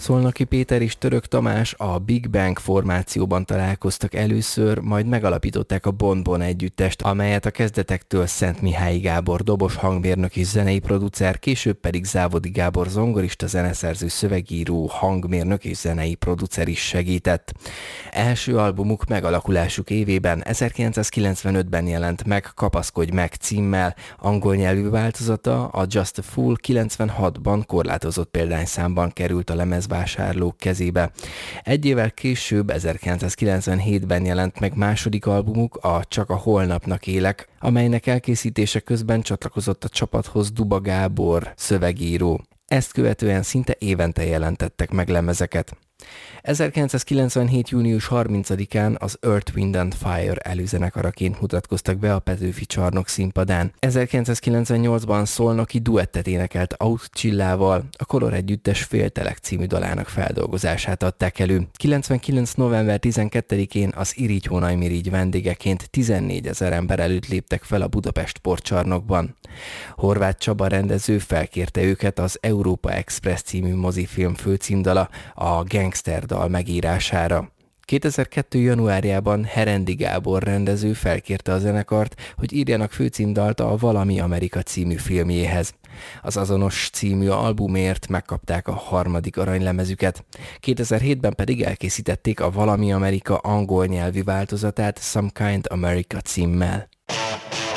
Szolnoki Péter és Török Tamás a Big Bang formációban találkoztak először, majd megalapították a Bon-Bon együttest, amelyet a kezdetektől Szentmihályi Gábor dobos hangmérnök és zenei producer, később pedig Závodi Gábor zongorista, zeneszerző, szövegíró, hangmérnök és zenei producer is segített. Első albumuk megalakulásuk évében 1995-ben jelent meg Kapaszkodj meg címmel, angol nyelvű változata, a Just a Fool 96-ban korlátozott példányszámban került a lemezvásárlók kezébe. Egy évvel később, 1997-ben jelent meg második albumuk, a Csak a holnapnak élek, amelynek elkészítése közben csatlakozott a csapathoz Duba Gábor, szövegíró. Ezt követően szinte évente jelentettek meg lemezeket. 1997. június 30-án az Earth, Wind and Fire előzenekaraként mutatkoztak be a Petőfi Csarnok színpadán. 1998-ban Szolnoki duettet énekelt Aut Csillával, a Color együttes Féltelek című dalának feldolgozását adták elő. 99. november 12-én az Irigy Hónaj Mirigy vendégeként 14 000 ember előtt léptek fel a Budapest Sportcsarnokban. Horváth Csaba rendező felkérte őket az Európa Express című mozifilm főcímdala, a Gangster dal megírására. 2002. januárjában Herendi Gábor rendező felkérte a zenekart, hogy írjanak főcímdalt a Valami Amerika című filmjéhez. Az azonos című albumért megkapták a 3. aranylemezüket. 2007-ben pedig elkészítették a Valami Amerika angol nyelvű változatát Some Kind America címmel.